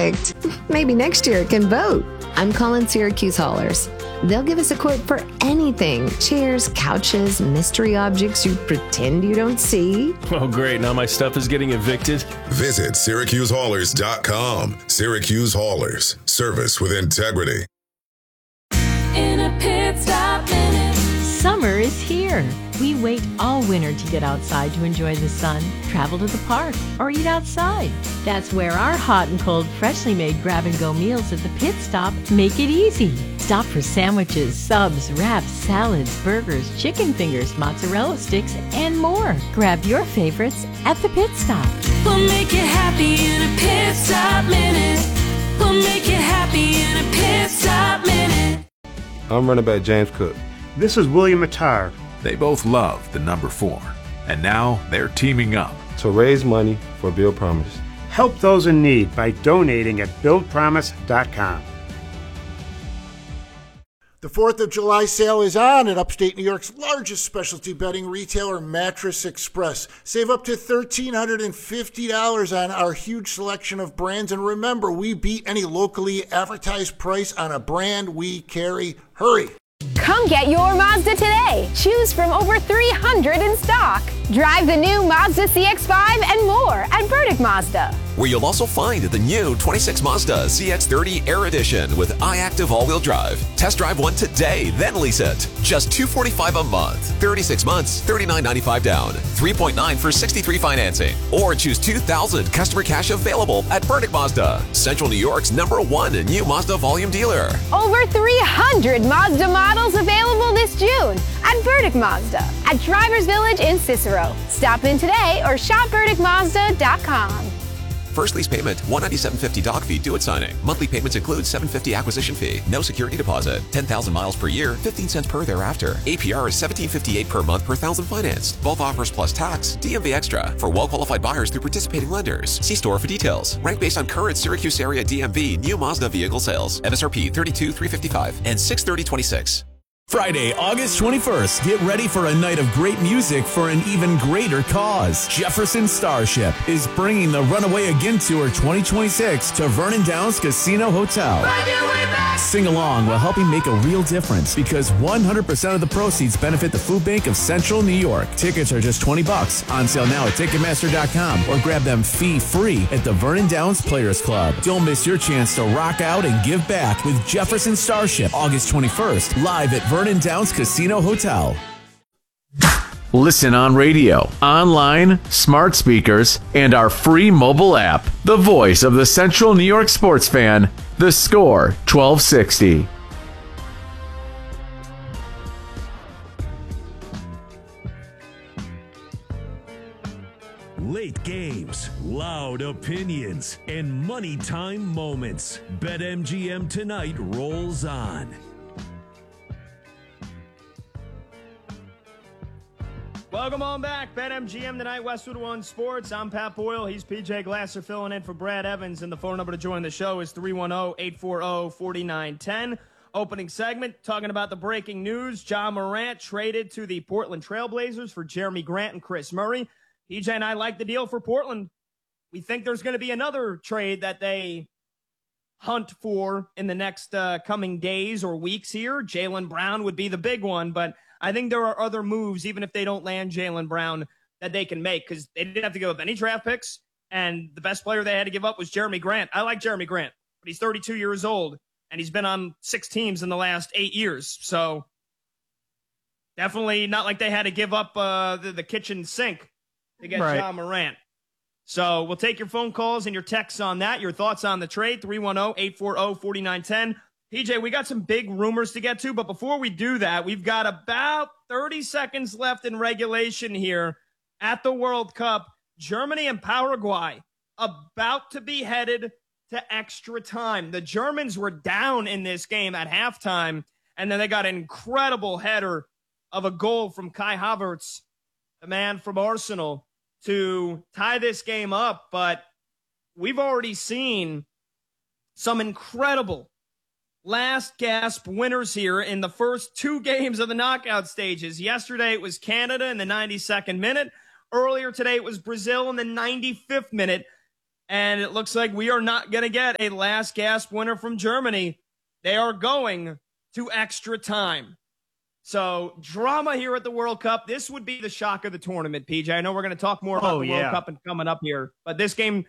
perfect. Maybe next year it can vote. I'm calling Syracuse Haulers. They'll give us a quote for anything. Chairs, couches, mystery objects you pretend you don't see. Oh, great. Now my stuff is getting evicted. Visit SyracuseHaulers.com. Syracuse Haulers. Service with integrity. In a pit stop minute. Summer is here. We wait all winter to get outside to enjoy the sun, travel to the park, or eat outside. That's where our hot and cold, freshly made grab-and-go meals at the Pit Stop make it easy. Stop for sandwiches, subs, wraps, salads, burgers, chicken fingers, mozzarella sticks, and more. Grab your favorites at the Pit Stop. We'll make you happy in a pit stop minute. We'll make you happy in a pit stop minute. I'm running back James Cook. This is William Mattar. They both love the number 4, and now they're teaming up to raise money for Build Promise. Help those in need by donating at BuildPromise.com. The 4th of July sale is on at upstate New York's largest specialty bedding retailer, Mattress Express. Save up to $1,350 on our huge selection of brands. And remember, we beat any locally advertised price on a brand we carry. Hurry! Come get your Mazda today. Choose from over 300 in stock. Drive the new Mazda CX-5 and more at Burdick Mazda. Where you'll also find the new 26 Mazda CX-30 Air Edition with iActive all-wheel drive. Test drive one today, then lease it. Just $245 a month, 36 months, $39.95 down, 3.9 for 63 financing. Or choose $2,000 customer cash available at Burdick Mazda, Central New York's #1 new Mazda volume dealer. Over 300 Mazda models available this June at Burdick Mazda at Drivers Village in Cicero. Stop in today or shop BurdickMazda.com. First lease payment, $197.50 doc fee due at signing. Monthly payments include $750 acquisition fee. No security deposit. 10,000 miles per year, 15 cents per thereafter. APR is $17.58 per month per thousand financed. Both offers plus tax. DMV extra for well-qualified buyers through participating lenders. See store for details. Rank based on current Syracuse area DMV new Mazda vehicle sales. MSRP $32,355 and $630.26. Friday, August 21st, get ready for a night of great music for an even greater cause. Jefferson Starship is bringing the Runaway Again Tour 2026 to Vernon Downs Casino Hotel. Sing along while helping make a real difference because 100% of the proceeds benefit the Food Bank of Central New York. Tickets are just $20 on sale now at Ticketmaster.com or grab them fee-free at the Vernon Downs Players Club. Don't miss your chance to rock out and give back with Jefferson Starship, August 21st, live at Vernon Downs Casino Hotel. Listen on radio, online, smart speakers, and our free mobile app. The voice of the Central New York sports fan, The Score 1260. Late games, loud opinions, and money time moments. BetMGM Tonight rolls on. Welcome on back. BetMGM Tonight, Westwood One Sports. I'm Pat Boyle. He's PJ Glasser filling in for Brad Evans. And the phone number to join the show is 310-840-4910. Opening segment, talking about the breaking news. Ja Morant traded to the Portland Trailblazers for Jeremy Grant and Chris Murray. PJ and I like the deal for Portland. We think there's going to be another trade that they hunt for in the next coming days or weeks here. Jaylen Brown would be the big one, but I think there are other moves, even if they don't land Jaylen Brown, that they can make because they didn't have to give up any draft picks, and the best player they had to give up was Jeremy Grant. I like Jeremy Grant, but he's 32 years old, and he's been on 6 teams in the last 8 years. So definitely not like they had to give up the kitchen sink to get Ja Morant. So we'll take your phone calls and your texts on that, your thoughts on the trade, 310-840-4910. PJ, we got some big rumors to get to, but before we do that, we've got about 30 seconds left in regulation here at the World Cup. Germany and Paraguay about to be headed to extra time. The Germans were down in this game at halftime, and then they got an incredible header of a goal from Kai Havertz, the man from Arsenal, to tie this game up. But we've already seen some incredible last gasp winners here in the first 2 games of the knockout stages. Yesterday it was Canada in the 92nd minute. Earlier today it was Brazil in the 95th minute. And it looks like we are not going to get a last gasp winner from Germany. They are going to extra time. So drama here at the World Cup. This would be the shock of the tournament, PJ. I know we're going to talk more about the World Cup and coming up here, but this game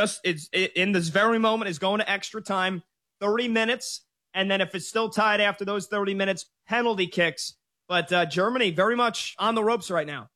in this very moment is going to extra time, 30 minutes. And then if it's still tied after those 30 minutes, penalty kicks. But Germany very much on the ropes right now.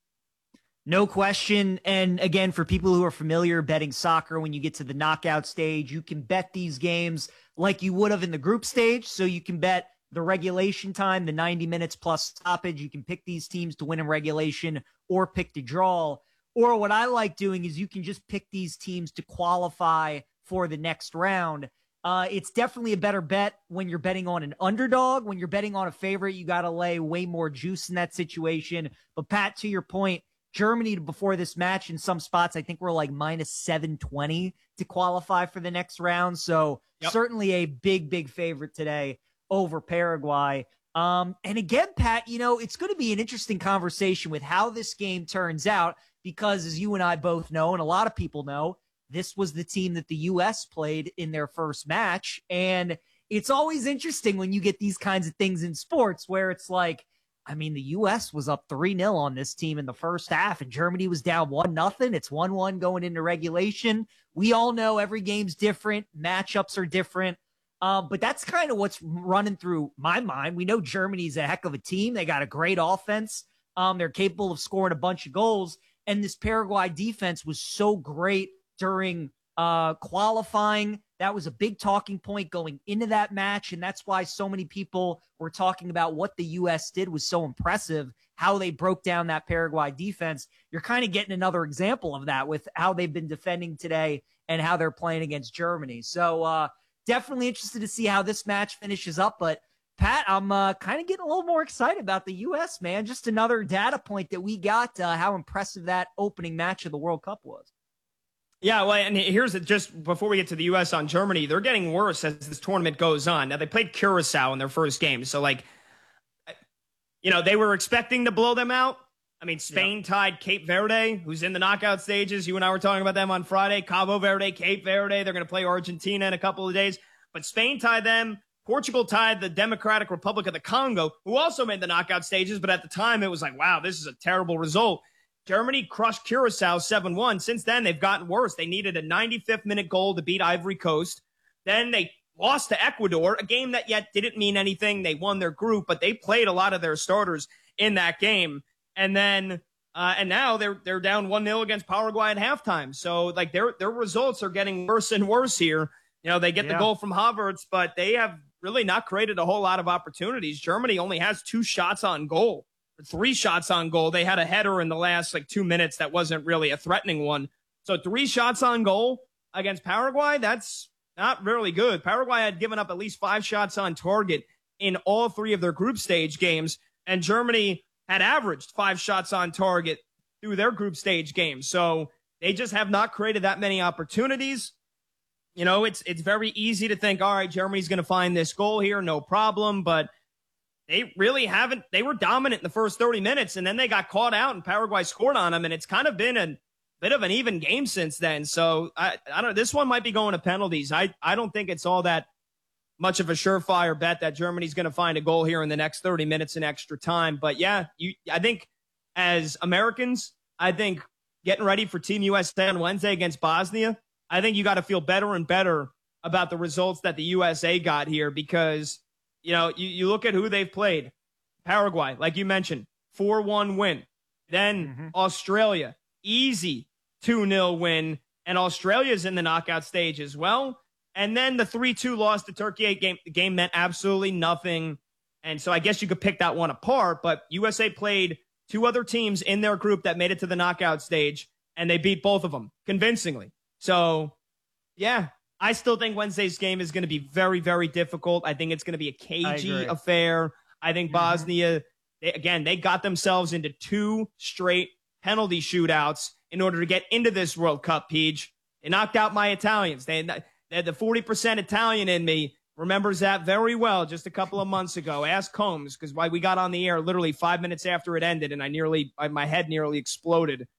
No question. And again, for people who are familiar betting soccer, when you get to the knockout stage, you can bet these games like you would have in the group stage. So you can bet the regulation time, the 90 minutes plus stoppage. You can pick these teams to win in regulation or pick to draw. Or what I like doing is you can just pick these teams to qualify for the next round. It's definitely a better bet when you're betting on an underdog. When you're betting on a favorite, you got to lay way more juice in that situation. But Pat, to your point, Germany before this match in some spots, I think we're like minus 720 to qualify for the next round. So certainly a big favorite today over Paraguay. And again, Pat, it's going to be an interesting conversation with how this game turns out, because as you and I both know, and a lot of people know, this was the team that the U.S. played in their first match. And it's always interesting when you get these kinds of things in sports where it's like, the U.S. was up 3-0 on this team in the first half, and Germany was down 1-0. It's 1-1 going into regulation. We all know every game's different. Matchups are different. But that's kind of what's running through my mind. We know Germany's a heck of a team. They got a great offense. They're capable of scoring a bunch of goals. And this Paraguay defense was so great during qualifying. That was a big talking point going into that match, and that's why so many people were talking about what the U.S. did was so impressive, how they broke down that Paraguay defense. You're kind of getting another example of that with how they've been defending today and how they're playing against Germany. So definitely interested to see how this match finishes up. But, Pat, I'm kind of getting a little more excited about the U.S., man. Just another data point that we got, how impressive that opening match of the World Cup was. Yeah, well, and here's it, just before we get to the U.S. on Germany, they're getting worse as this tournament goes on. Now, they played Curacao in their first game, so, they were expecting to blow them out. Spain tied Cape Verde, who's in the knockout stages. You and I were talking about them on Friday. Cabo Verde, Cape Verde, they're going to play Argentina in a couple of days. But Spain tied them. Portugal tied the Democratic Republic of the Congo, who also made the knockout stages, but at the time, it was like, wow, this is a terrible result. Germany crushed Curacao 7-1. Since then, they've gotten worse. They needed a 95th minute goal to beat Ivory Coast. Then they lost to Ecuador, a game that yet didn't mean anything. They won their group, but they played a lot of their starters in that game. And then, and now they're down 1-0 against Paraguay at halftime. So their results are getting worse and worse here. They get the goal from Havertz, but they have really not created a whole lot of opportunities. Germany only has 2 shots on goal. 3 shots on goal. They had a header in the last 2 minutes that wasn't really a threatening one. So 3 shots on goal against Paraguay, that's not really good. Paraguay had given up at least 5 shots on target in all 3 of their group stage games, and Germany had averaged 5 shots on target through their group stage games. So they just have not created that many opportunities. It's very easy to think, all right, Germany's going to find this goal here, no problem, but they really haven't. They were dominant in the first 30 minutes, and then they got caught out, and Paraguay scored on them, and it's kind of been a bit of an even game since then. So I don't. This one might be going to penalties. I don't think it's all that much of a surefire bet that Germany's going to find a goal here in the next 30 minutes in extra time. But yeah, I think as Americans, I think getting ready for Team USA on Wednesday against Bosnia, I think you got to feel better and better about the results that the USA got here, because you look at who they've played. Paraguay, like you mentioned, 4-1 win. Then Australia, easy 2-0 win. And Australia's in the knockout stage as well. And then the 3-2 loss to Turkey game. The game meant absolutely nothing. And so I guess you could pick that one apart. But USA played 2 other teams in their group that made it to the knockout stage, and they beat both of them convincingly. So, yeah. I still think Wednesday's game is going to be very, very difficult. I think it's going to be a cagey affair. I think Bosnia, they got themselves into 2 straight penalty shootouts in order to get into this World Cup, Peach. They knocked out my Italians. They had the 40% Italian in me remembers that very well just a couple of months ago. Ask Combs, because we got on the air literally 5 minutes after it ended, and my head nearly exploded.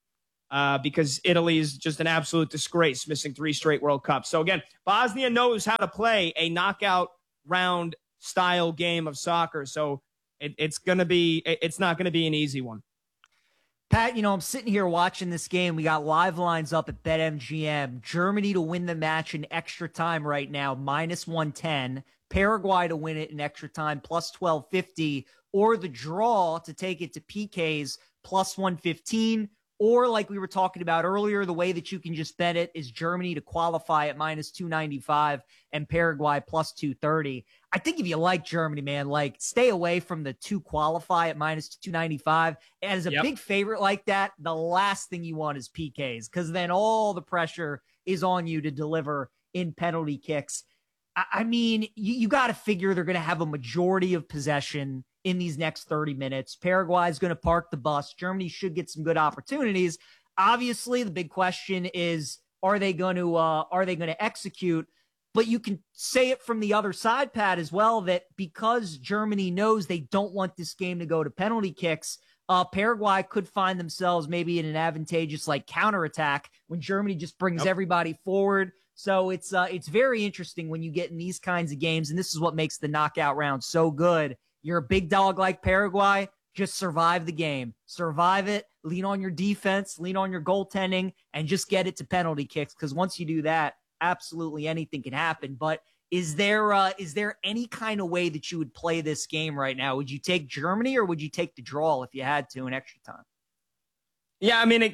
because Italy is just an absolute disgrace, missing 3 straight World Cups. So again, Bosnia knows how to play a knockout round style game of soccer. So it's not going to be an easy one. Pat, I'm sitting here watching this game. We got live lines up at BetMGM. Germany to win the match in extra time right now, -110. Paraguay to win it in extra time, +1250. Or the draw to take it to PKs, +115. Or like we were talking about earlier, the way that you can just bet it is Germany to qualify at -295 and Paraguay +230. I think if you like Germany, man, stay away from the to qualify at -295. As a big favorite like that, the last thing you want is PKs, because then all the pressure is on you to deliver in penalty kicks. I mean, you got to figure they're going to have a majority of possession in these next 30 minutes. Paraguay is going to park the bus. Germany should get some good opportunities. Obviously, the big question is, are they going to execute? But you can say it from the other side, Pat, as well, that because Germany knows they don't want this game to go to penalty kicks, Paraguay could find themselves maybe in an advantageous counterattack when Germany just brings everybody forward. So it's very interesting when you get in these kinds of games, and this is what makes the knockout round so good. You're a big dog like Paraguay, just survive the game. Survive it, lean on your defense, lean on your goaltending, and just get it to penalty kicks, because once you do that, absolutely anything can happen. But is there any kind of way that you would play this game right now? Would you take Germany or would you take the draw if you had to in extra time? Yeah, I mean,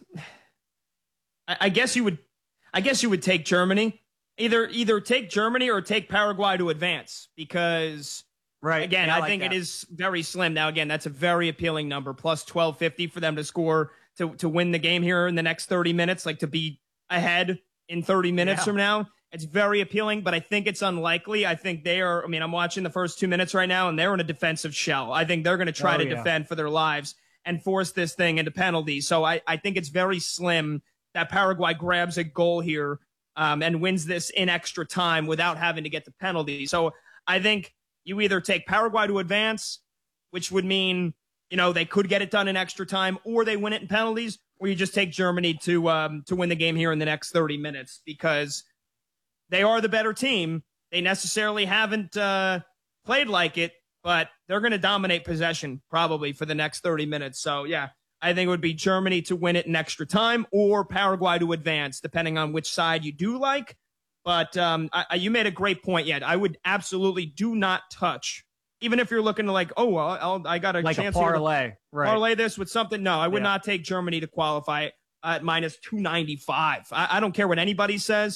I guess you would. I guess you would take Germany. Either take Germany or take Paraguay to advance, because again, I think it is very slim. Now, again, that's a very appealing number, +1250 for them to score to win the game here in the next 30 minutes, to be ahead in 30 minutes from now. It's very appealing, but I think it's unlikely. I think I'm watching the first 2 minutes right now, and they're in a defensive shell. I think they're going to try to defend for their lives and force this thing into penalties. So I think it's very slim that Paraguay grabs a goal here and wins this in extra time without having to get to penalties. So I think you either take Paraguay to advance, which would mean, they could get it done in extra time, or they win it in penalties, or you just take Germany to win the game here in the next 30 minutes, because they are the better team. They necessarily haven't played like it, but they're going to dominate possession probably for the next 30 minutes. So, yeah, I think it would be Germany to win it in extra time or Paraguay to advance, depending on which side you do like. But you made a great point. Yeah, I would absolutely do not touch, even if you're looking to I got a chance a parlay, here to parlay this with something. No, I would not take Germany to qualify at -295. I don't care what anybody says.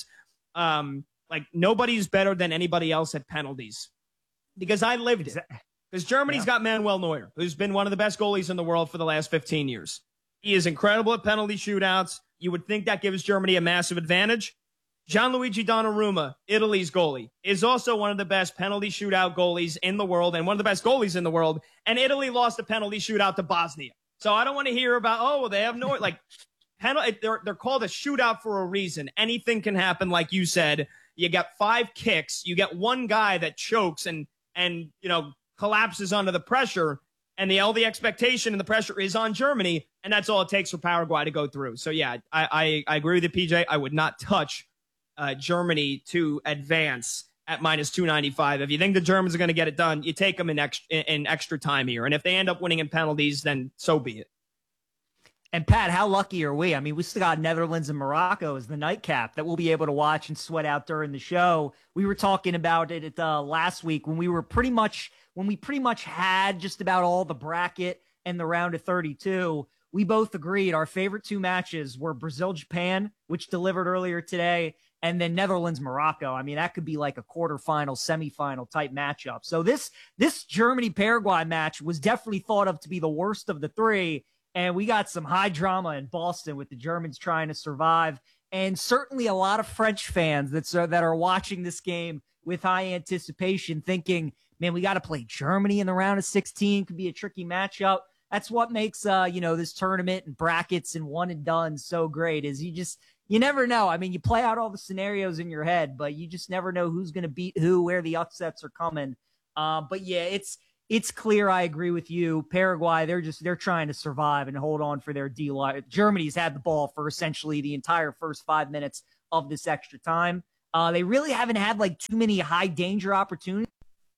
Nobody's better than anybody else at penalties, because I lived it. Because Germany's got Manuel Neuer, who's been one of the best goalies in the world for the last 15 years. He is incredible at penalty shootouts. You would think that gives Germany a massive advantage. Gianluigi Donnarumma, Italy's goalie, is also one of the best penalty shootout goalies in the world and one of the best goalies in the world. And Italy lost a penalty shootout to Bosnia. So I don't want to hear about, they have no, penalty. They're called a shootout for a reason. Anything can happen, like you said. You got 5 kicks. You get one guy that chokes and collapses under the pressure, and all the expectation and the pressure is on Germany, and that's all it takes for Paraguay to go through. So, yeah, I agree with you, PJ. I would not touch Germany to advance at -295. If you think the Germans are going to get it done, you take them in extra time here. And if they end up winning in penalties, then so be it. And Pat, how lucky are we? I mean, we still got Netherlands and Morocco as the nightcap that we'll be able to watch and sweat out during the show. We were talking about it last week when we pretty much had just about all the bracket and the round of 32. We both agreed our favorite 2 matches were Brazil-Japan, which delivered earlier today, and then Netherlands-Morocco. I mean, that could be like a quarterfinal, semifinal type matchup. So this Germany-Paraguay match was definitely thought of to be the worst of the 3. And we got some high drama in Boston with the Germans trying to survive. And certainly a lot of French fans that are watching this game with high anticipation, thinking, man, we got to play Germany in the round of 16. Could be a tricky matchup. That's what makes, this tournament and brackets and one and done so great, is you never know. I mean, you play out all the scenarios in your head, but you just never know who's going to beat who, where the upsets are coming. But yeah, it's clear. I agree with you. Paraguay, they're trying to survive and hold on for their D-line. Germany's had the ball for essentially the entire first 5 minutes of this extra time. They really haven't had like too many high danger opportunities.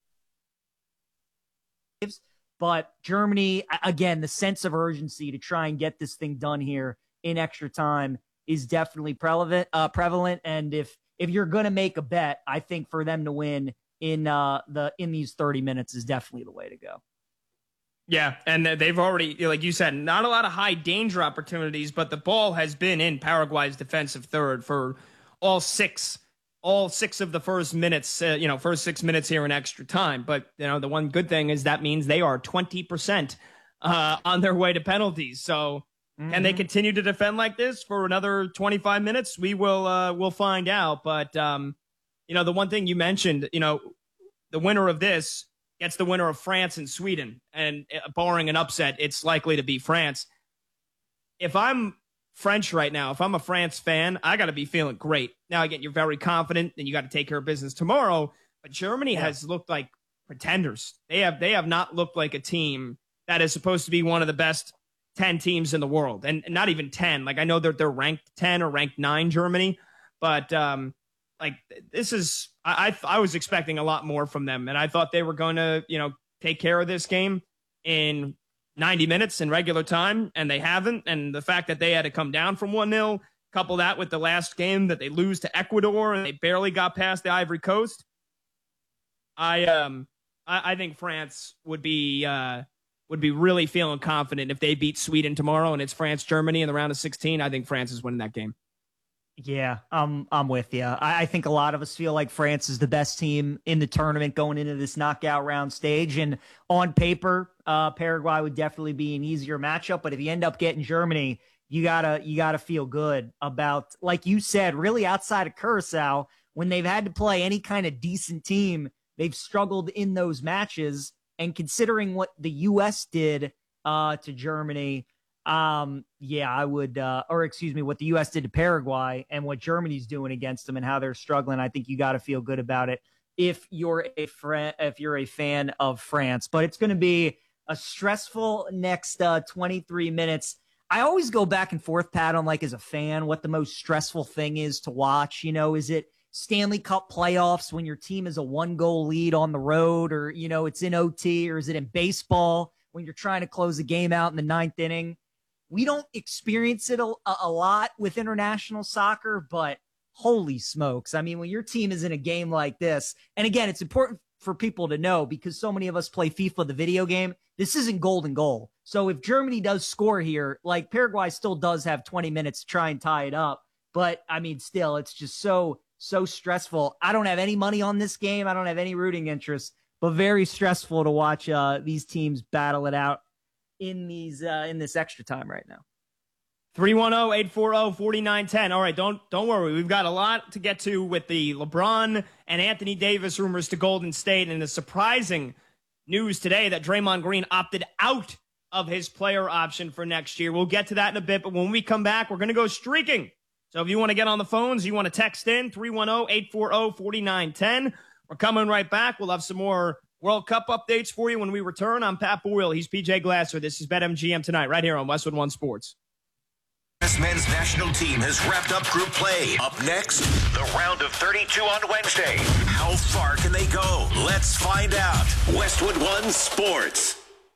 But Germany, again, the sense of urgency to try and get this thing done here in extra time is definitely prevalent. And if you're going to make a bet, I think for them to win in these 30 minutes is definitely the way to go. Yeah, and they've already, like you said, not a lot of high danger opportunities, but the ball has been in Paraguay's defensive third for all six of the first minutes, first 6 minutes here in extra time. But, the one good thing is that means they are 20% on their way to penalties. So can they continue to defend like this for another 25 minutes? We'll find out. But, the one thing you mentioned, the winner of this gets the winner of France and Sweden. And barring an upset, it's likely to be France. If I'm French right now, if I'm a France fan, I got to be feeling great. Now, again, you're very confident and you got to take care of business tomorrow. But Germany has looked like pretenders. They have not looked like a team that is supposed to be one of the best 10 teams in the world. And not even 10. Like, I know they're ranked 10 or ranked 9, Germany. But, this is, I was expecting a lot more from them. And I thought they were going to, take care of this game in 90 minutes in regular time, and they haven't. And the fact that they had to come down from 1-0, couple that with the last game that they lose to Ecuador and they barely got past the Ivory Coast. I think France would be really feeling confident if they beat Sweden tomorrow and it's France-Germany in the round of 16. I think France is winning that game. Yeah, I'm with you. I think a lot of us feel like France is the best team in the tournament going into this knockout round stage. And on paper, Paraguay would definitely be an easier matchup. But if you end up getting Germany, you gotta feel good about, like you said, really outside of Curacao, when they've had to play any kind of decent team, they've struggled in those matches. And considering what the U.S. did to Germany, I would, what the U.S. did to Paraguay and what Germany's doing against them and how they're struggling, I think you got to feel good about it if you're a fan of France. But it's going to be a stressful next 23 minutes. I always go back and forth, Pat, on as a fan, what the most stressful thing is to watch. Is it Stanley Cup playoffs when your team is a 1-goal lead on the road, or, it's in OT, or is it in baseball when you're trying to close a game out in the 9th inning? We don't experience it a lot with international soccer, but holy smokes. I mean, when your team is in a game like this, and again, it's important for people to know because so many of us play FIFA, the video game, this isn't golden goal. So if Germany does score here, Paraguay still does have 20 minutes to try and tie it up. But I mean, still, it's just so stressful. I don't have any money on this game. I don't have any rooting interest, but very stressful to watch these teams battle it out in this extra time right now. 310-840-4910. All right, don't worry. We've got a lot to get to with the LeBron and Anthony Davis rumors to Golden State, and the surprising news today that Draymond Green opted out of his player option for next year. We'll get to that in a bit, but when we come back, we're going to go streaking. So if you want to get on the phones, you want to text in 310-840-4910. We're coming right back. We'll have some more World Cup updates for you when we return. I'm Pat Boyle. He's PJ Glasser. This is BetMGM Tonight right here on Westwood One Sports. U.S. men's national team has wrapped up group play. Up next, the round of 32 on Wednesday. How far can they go? Let's find out. Westwood One Sports.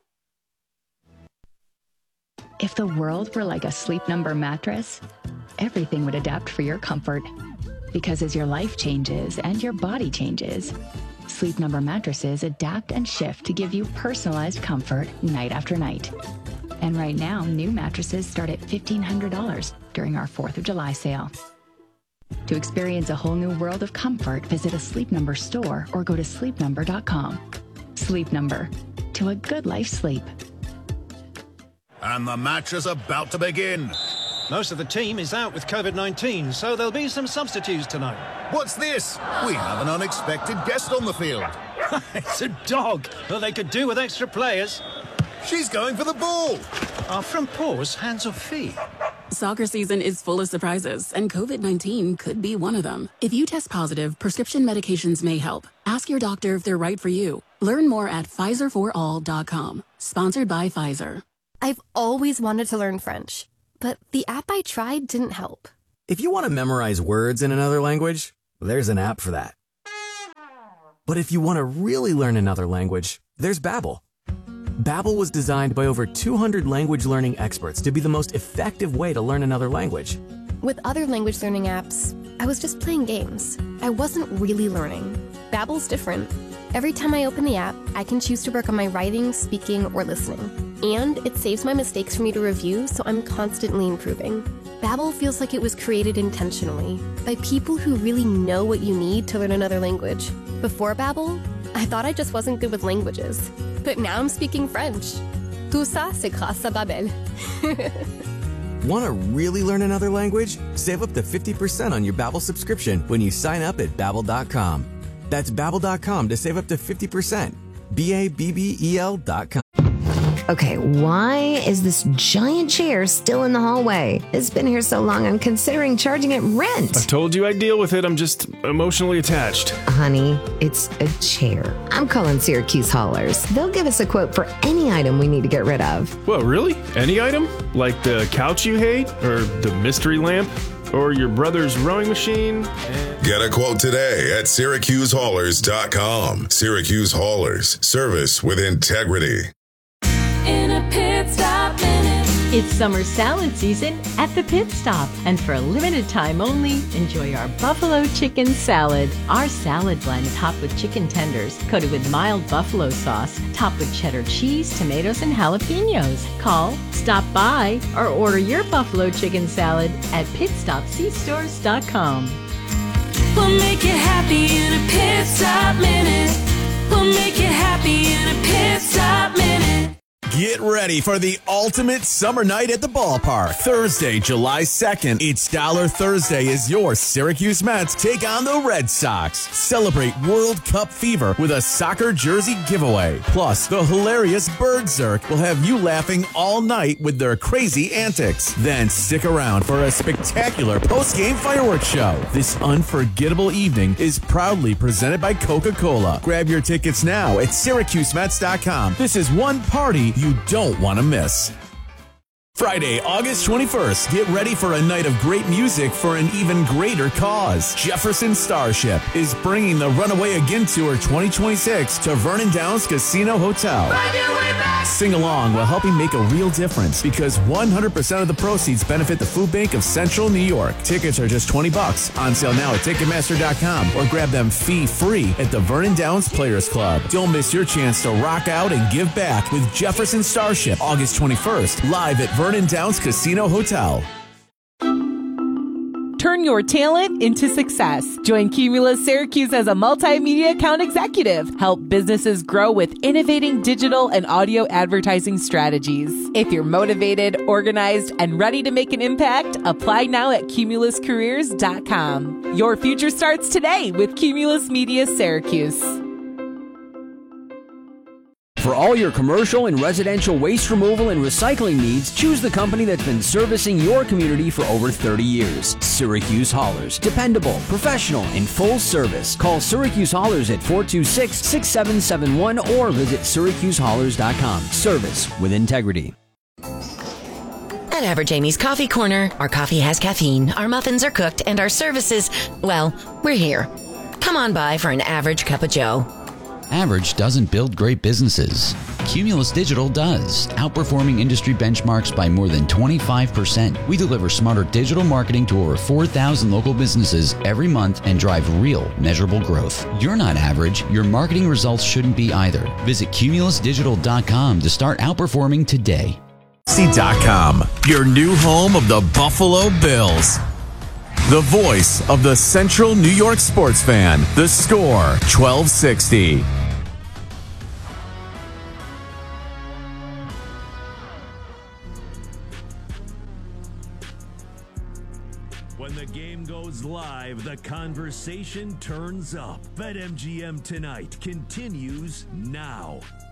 If the world were like a Sleep Number mattress, everything would adapt for your comfort. Because as your life changes and your body changes, Sleep Number mattresses adapt and shift to give you personalized comfort night after night. And right now, new mattresses start at $1,500 during our 4th of July sale. To experience a whole new world of comfort, visit a Sleep Number store or go to sleepnumber.com. Sleep Number. To a good life sleep. And the match is about to begin. Most of the team is out with COVID-19, so there'll be some substitutes tonight. What's this? We have an unexpected guest on the field. It's a dog. Well, they could do with extra players. She's going for the ball. Are front paws hands or feet? Soccer season is full of surprises, and COVID-19 could be one of them. If you test positive, prescription medications may help. Ask your doctor if they're right for you. Learn more at PfizerForAll.com. Sponsored by Pfizer. I've always wanted to learn French, but the app I tried didn't help. If you want to memorize words in another language, there's an app for that. But if you want to really learn another language, there's Babbel. Babbel was designed by over 200 language learning experts to be the most effective way to learn another language. With other language learning apps, I was just playing games. I wasn't really learning. Babbel's different. Every time I open the app, I can choose to work on my writing, speaking, or listening. And it saves my mistakes for me to review, so I'm constantly improving. Babbel feels like it was created intentionally by people who really know what you need to learn another language. Before Babbel, I thought I just wasn't good with languages. But now I'm speaking French. Tout ça, c'est grâce à Babbel. Want to really learn another language? Save up to 50% on your Babbel subscription when you sign up at Babbel.com. That's Babbel.com to save up to 50%. Babbel.com. Okay, why is this giant chair still in the hallway? It's been here so long, I'm considering charging it rent. I told you I'd deal with it. I'm just emotionally attached. Honey, it's a chair. I'm calling Syracuse Haulers. They'll give us a quote for any item we need to get rid of. What, really? Any item? Like the couch you hate? Or the mystery lamp? Or your brother's rowing machine? Get a quote today at SyracuseHaulers.com. Syracuse Haulers. Service with integrity. In a pit stop minute. It's summer salad season at the Pit Stop. And for a limited time only, enjoy our buffalo chicken salad. Our salad blend topped with chicken tenders, coated with mild buffalo sauce, topped with cheddar cheese, tomatoes, and jalapenos. Call, stop by, or order your buffalo chicken salad at pitstopcstores.com. We'll make you happy in a pit stop minute. We'll make you happy in a pit stop minute. Get ready for the ultimate summer night at the ballpark. Thursday, July 2nd, it's Dollar Thursday as your Syracuse Mets take on the Red Sox. Celebrate World Cup fever with a soccer jersey giveaway. Plus, the hilarious Bird Zerk will have you laughing all night with their crazy antics. Then stick around for a spectacular post-game fireworks show. This unforgettable evening is proudly presented by Coca-Cola. Grab your tickets now at SyracuseMets.com. This is one party you don't want to miss. Friday, August 21st, get ready for a night of great music for an even greater cause. Jefferson Starship is bringing the Runaway Again Tour 2026 to Vernon Downs Casino Hotel. Sing along while helping make a real difference because 100% of the proceeds benefit the Food Bank of Central New York. Tickets are just $20. On sale now at Ticketmaster.com or grab them fee-free at the Vernon Downs Players Club. Don't miss your chance to rock out and give back with Jefferson Starship, August 21st, live at Vernon Downs Casino Hotel. Turn your talent into success. Join Cumulus Syracuse as a multimedia account executive. Help businesses grow with innovating digital and audio advertising strategies. If you're motivated, organized, and ready to make an impact, apply now at CumulusCareers.com. Your future starts today with Cumulus Media Syracuse. For all your commercial and residential waste removal and recycling needs, choose the company that's been servicing your community for over 30 years. Syracuse Haulers. Dependable, professional, and full service. Call Syracuse Haulers at 426-6771 or visit SyracuseHaulers.com. Service with integrity. At Average Amy's Coffee Corner, our coffee has caffeine, our muffins are cooked, and our services, well, we're here. Come on by for an average cup of joe. Average doesn't build great businesses. Cumulus Digital does, outperforming industry benchmarks by more than 25%. We deliver smarter digital marketing to over 4,000 local businesses every month and drive real, measurable growth. You're not average. Your marketing results shouldn't be either. Visit CumulusDigital.com to start outperforming today. .com, your new home of the Buffalo Bills. The voice of the Central New York sports fan. The Score, 1260. When the game goes live, the conversation turns up. BetMGM Tonight continues now.